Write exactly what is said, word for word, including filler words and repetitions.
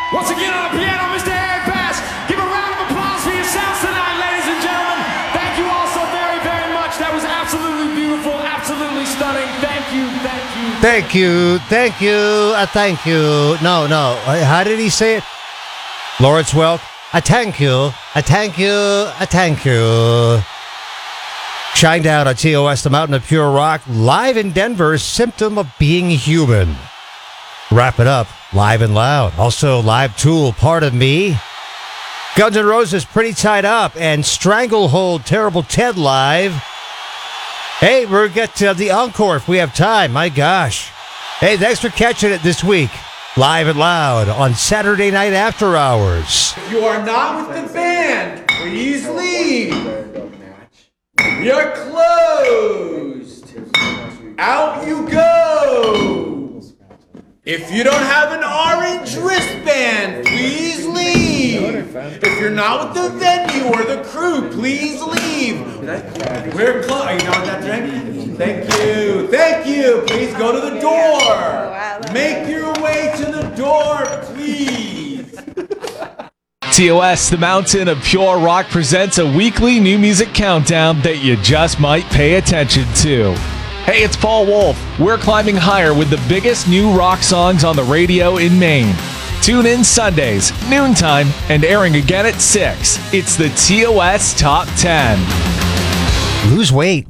Once again on the piano, Mister Eric Bass. Give a round of applause for yourselves tonight, ladies and gentlemen. Thank you all so very, very much. That was absolutely beautiful, absolutely stunning. Thank you, thank you. Thank you, thank you, uh, thank you. No, no. Uh, How did he say it? Lawrence Welk. I thank you, I thank you, I thank you. Shine down on T O S, the Mountain of Pure Rock, live in Denver, Symptom of Being Human. Wrap it up, live and loud. Also, Live Tool, Part of Me. Guns N' Roses, Pretty Tied Up, and Stranglehold, Terrible Ted live. Hey, we'll get to the encore if we have time. My gosh. Hey, thanks for catching it this week. Live and loud on Saturday night after hours. If you are not with the band, please leave. We are closed. Out you go. If you don't have an orange wristband, please leave. If you're not with the venue or the crew, please leave. We're closed. Are you not with that drink? Thank you. Thank you. Please go to the door. Make your way to the door, please. T O S, the Mountain of Pure Rock, presents a weekly new music countdown that you just might pay attention to. Hey, it's Paul Wolf. We're climbing higher with the biggest new rock songs on the radio in Maine. Tune in Sundays, noontime, and airing again at six. It's the T O S Top ten. Lose weight.